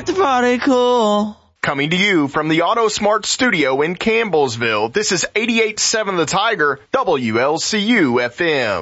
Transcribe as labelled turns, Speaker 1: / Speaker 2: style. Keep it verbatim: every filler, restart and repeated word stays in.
Speaker 1: like to party cool.
Speaker 2: Coming to you from the Auto Smart Studio in Campbellsville, this is eighty-eight point seven The Tiger, W L C U F M.